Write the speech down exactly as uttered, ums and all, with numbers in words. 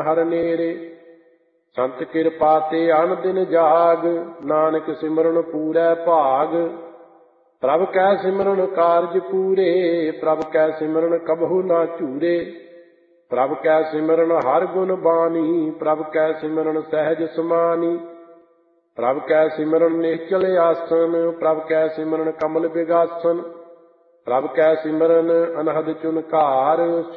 ਹਰ ਨੇਰੇ। ਸੰਤ ਕਿਰਪਾ ਤੇ ਅਨ ਦਿਨ ਜਾਗ, ਨਾਨਕ ਸਿਮਰਨ ਪੂਰੈ ਭਾਗ। ਪ੍ਰਭ ਕੈ ਸਿਮਰਨ ਕਾਰਜ ਪੂਰੇ, ਪ੍ਰਭ ਕੈ ਸਿਮਰਨ ਕਬਹੂ ਨਾ ਝੂਰੇ। ਪ੍ਰਭ ਕੈ ਸਿਮਰਨ ਹਰ ਗੁਣ ਬਾਣੀ, ਪ੍ਰਭ ਕੈ ਸਿਮਰਨ ਸਹਿਜ ਸਮਾਨੀ। ਪ੍ਰਭ ਕੈ ਸਿਮਰਨ ਨਿਹਚਲ ਆਸਨ, ਪ੍ਰਭ ਕੈ ਸਿਮਰਨ ਕਮਲ ਬਿਗਾਸਨ। ਪ੍ਰਭ ਕੈ ਸਿਮਰਨ ਅਨਹਦ ਚੁਨਕਾਰ,